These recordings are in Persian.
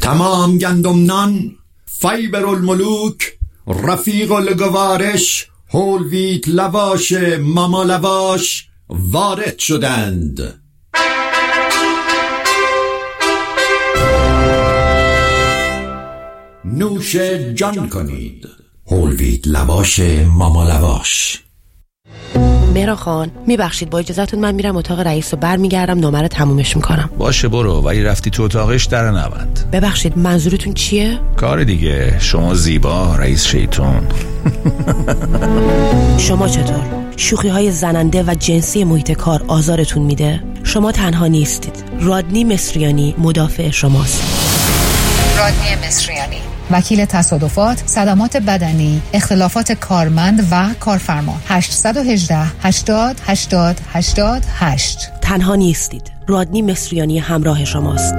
تمام گندم نان، فیبر الملوک، رفیق الگوارش، هول ویت لواش، ماما لواش وارد شدند. نوش جان کنید. هول ویت لواش، ماما لواش. مهران خان میبخشید با اجازهتون من میرم اتاق رئیس و برمیگردم نامه رو تمومش میکنم. باشه برو، ولی رفتی تو اتاقش در نبند. ببخشید منظورتون چیه؟ کار دیگه، شما زیبا رئیس شیطون. شما چطور؟ شوخی های زننده و جنسی محیط کار آزارتون میده؟ شما تنها نیستید. رادنی مصریانی مدافع شماست. رادنی مصریانی، وکیل تصادفات، صدمات بدنی، اختلافات کارمند و کارفرما. 818 80 80 88. تنها نیستید. رادنی مصریانی همراه شماست.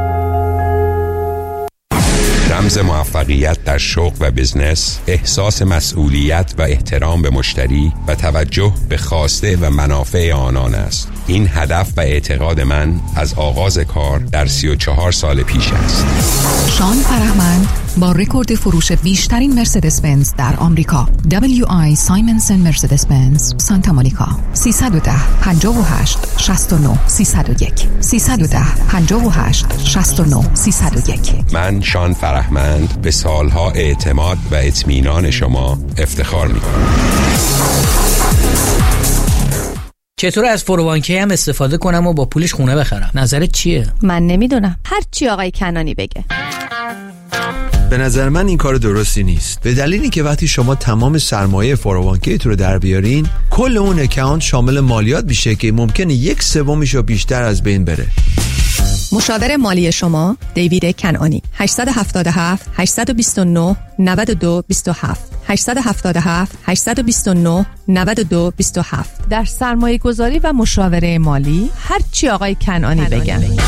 رمز موفقیت در شغل و بزنس، احساس مسئولیت و احترام به مشتری و توجه به خواسته و منافع آنان است. این هدف و اعتقاد من از آغاز کار در 34 سال پیش است. شان فرهمند با رکورد فروش بیشترین مرسدس بنز در آمریکا، WI سایمنسن مرسدس بنز سانتا مونیکا. 310 58 69 301 310 58 69 301. من شان فرهمند به سالها اعتماد و اطمینان شما افتخار می‌کنم. چطور از فوروانکی هم استفاده کنم و با پولش خونه بخرم؟ نظرت چیه؟ من نمیدونم، هر چی آقای کنانی بگه. به نظر من این کار درستی نیست، به دلیلی که وقتی شما تمام سرمایه 401 رو در بیارین، کل اون اکانت شامل مالیات میشه که ممکنه 1/3 رو بیشتر از بین بره. مشاور مالی شما دیوید کنانی. 877 829 92 27 877 829 92 27. در سرمایه گذاری و مشاوره مالی هر چی آقای کنانی بگن.